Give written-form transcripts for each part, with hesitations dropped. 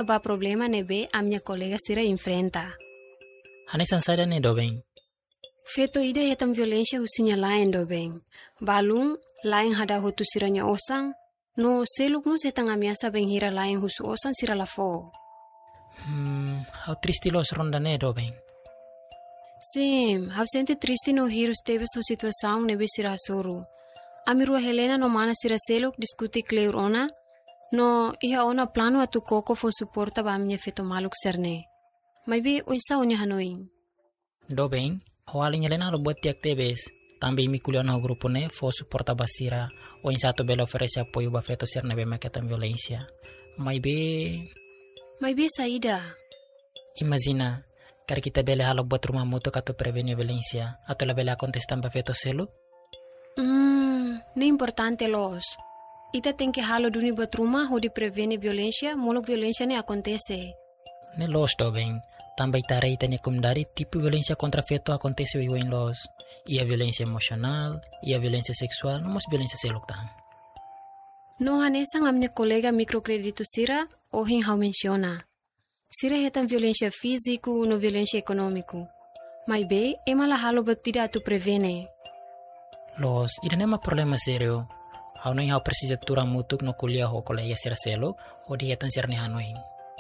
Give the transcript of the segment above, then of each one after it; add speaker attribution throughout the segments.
Speaker 1: ba problema nebe a minha colega Sira enfrenta.
Speaker 2: Hanesan sada ne do bem.
Speaker 1: Feto ida hetam violência usinya lain do bem. Balung lain hada hotu siranya osang. No seluk mo setang amiasa beng hira lain husu osang sira lafo.
Speaker 2: How triste los ronda ne do bem.
Speaker 1: Sim, how sente triste no hirus tebe so situação nebe sira soru. Amirua Helena no mana sira seluk diskuti kleur ona. No iha ona plano atu koko fo suporta ba minha feto maluk serne. Maybe uisa onya hanoin.
Speaker 2: Do bem, ho alin Helena lo buat tiak tebes. Também mi culio no grupo ne fo suporta basira o insato belo oferece apoio ba feto serne be maketan violência.
Speaker 1: Maybe saída.
Speaker 2: Imagina, kar kita bele halo buat rumah mutu kato prevenir violência. Atau la bele contestan ba feto seluk?
Speaker 1: Não é importante los. Ita tem que halo duni buat rumah ho di prevene violência, molo violência ne acontece.
Speaker 2: Ne los do bem. Também tare ita ne kumdari tipo violência contra feto acontece wiwa in los. Ia violência emocional, ia violência sexual, não mos violência seluk tan.
Speaker 1: No hanesang a minha colega microcredito Sira, ohin hau menciona. Sira hetan violência físico no violência econômico. Mas be, ema la halo buat tidak tu prevene.
Speaker 2: Los, ida nema problema serio. Hau no hau precisa tura mutuk no kuliah ho kolega sira seluk, ho di hetan sirne hanoin.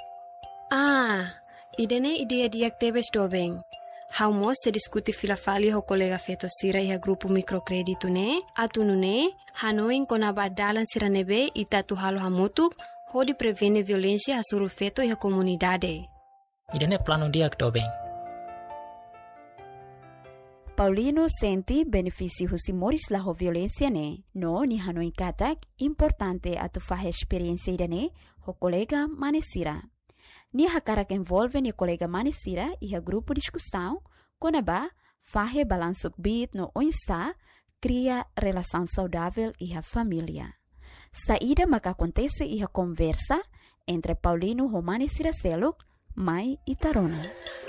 Speaker 1: Idene ideia diak tebes do bem. Hau mos se diskuti filafali ho kolega feto Sira iha grupo microcredito ne, atunu ne, hanoin kona badalan sira nebe ita tu halo hamutuk, ho di prevene violência asuru feto iha comunidade.
Speaker 2: Idene plano diak do bem.
Speaker 3: Paulino senti benefício husimores la ho violência ne, no ni hanoin katak importante atu fahe experiência idane ho kolega manesira. Ni hakarak envolve ni colega manesira e a grupo discussão, konaba fahe balansuk bit no oinsa, cria relação saudável e a família. Saída maka acontece e a conversa entre Paulino ho manesira seluk, mai e Tarona.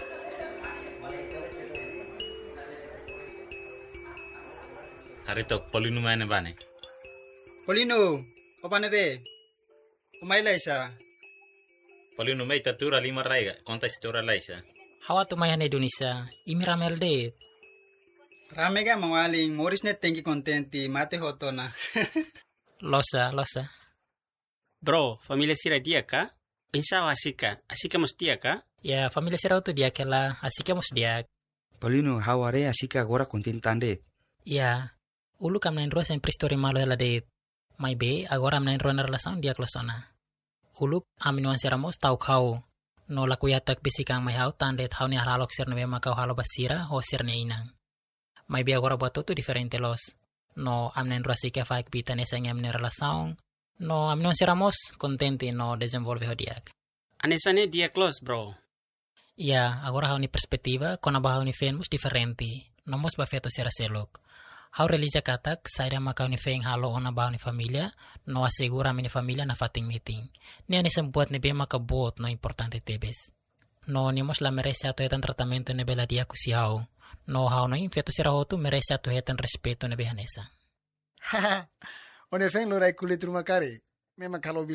Speaker 4: Haritok Paulino mana bane?
Speaker 5: Paulino, apa nebe? Umay laisa.
Speaker 4: Paulino may tatura lima raiga, konta istora laisa.
Speaker 2: Hawa tu mayan Indonesia, imiramel de.
Speaker 5: Rame ka mawaling, moris net tengi kontenti, mate hotona.
Speaker 2: Losa.
Speaker 6: Bro, familia Sira dia ka? Insa asika mus dia ka?
Speaker 2: Ya, familia sira tu dia kela, asika mus dia.
Speaker 7: Paulino, haware asika agora kontentande.
Speaker 2: Ya, ulu kam nain rosa en pristori malo ela de. Mai be, agora am nain roa na relação dia klosona. Uluk aminuan siramos tau kau. No laku yatak bisikang may hau tandet hau ni halalok sir nebe makau halo basira ho sir ne inang. May bi agora buat tu diferente los. No amnen rasi ke faik bitan esang amnen relação. No aminuan siramos contente no desenvolve ho diak.
Speaker 6: Anesane dia close, bro.
Speaker 2: Ya, agora hau ni perspektiva kona ba hau ni fenmus diferente. Nomos ba feto sira seluk. Hau relija katak, saira makau ni feng halo ona bao ni familia, no asegura mini familia na fating meeting. Ni ani sembuat ni bema kabot no importante tebes. No ni mos la merece ato hetan tratamento ni bela dia kusiao. No hau no infeto sira hotu merece ato hetan respeto ni behanesa.
Speaker 8: Haha, one feng lo rai kulit rumah kare. Memang kalau